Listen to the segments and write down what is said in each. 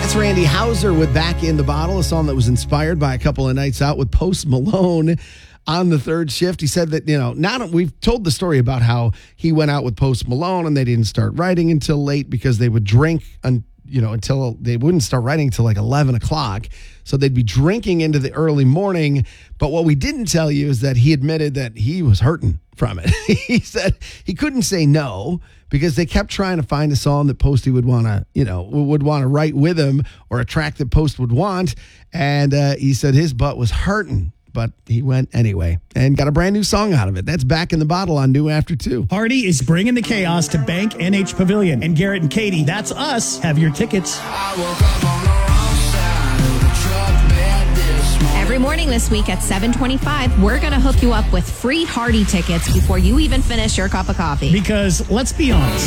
That's Randy Houser with Back in the Bottle, a song that was inspired by a couple of nights out with Post Malone on the third shift. He said that, we've told the story about how he went out with Post Malone and they didn't start writing until late because they would drink until they wouldn't start writing until like 11 o'clock. So they'd be drinking into the early morning. But what we didn't tell you is that he admitted that he was hurting from it. He said he couldn't say no because they kept trying to find a song that Posty would want to write with him, or a track that Post would want. And he said his butt was hurting, but he went anyway and got a brand new song out of it. That's Back in the Bottle on New After 2. Hardy is bringing the chaos to Bank NH Pavilion. And Garrett and Katie, that's us, have your tickets. Every morning this week at 7:25, we're going to hook you up with free Hardy tickets before you even finish your cup of coffee. Because, let's be honest,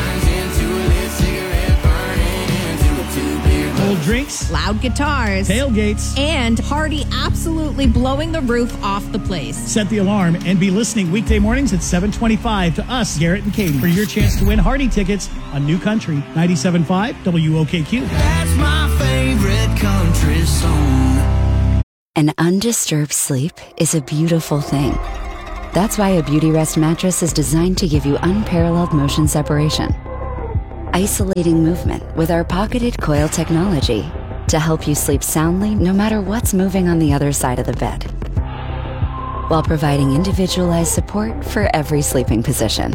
cold drinks, loud guitars, tailgates, and Hardy absolutely blowing the roof off the place. Set the alarm and be listening weekday mornings at 7:25 to us, Garrett and Katie, for your chance to win Hardy tickets on New Country 97.5 WOKQ. That's my favorite country song. An undisturbed sleep is a beautiful thing. That's why a Beauty Rest mattress is designed to give you unparalleled motion separation, isolating movement with our pocketed coil technology to help you sleep soundly no matter what's moving on the other side of the bed, while providing individualized support for every sleeping position.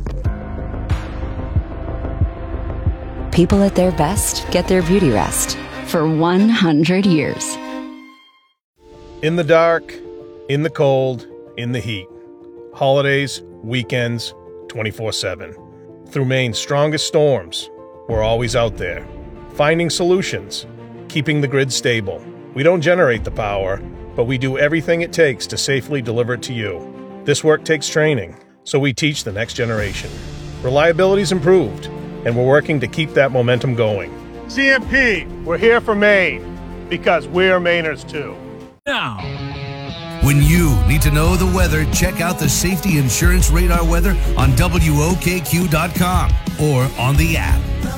People at their best get their Beauty Rest for 100 years. In the dark, in the cold, in the heat. Holidays, weekends, 24/7. Through Maine's strongest storms, we're always out there, finding solutions, keeping the grid stable. We don't generate the power, but we do everything it takes to safely deliver it to you. This work takes training, so we teach the next generation. Reliability's improved, and we're working to keep that momentum going. CMP, we're here for Maine, because we're Mainers too. Now, when you need to know the weather, check out the Safety Insurance Radar weather on WOKQ.com or on the app.